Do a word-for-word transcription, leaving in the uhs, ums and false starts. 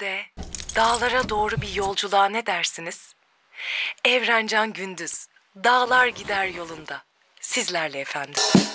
de dağlara doğru bir yolculuğa ne dersiniz? Evrencan Gündüz, Dağlar Gider Yolunda. Sizlerle efendim.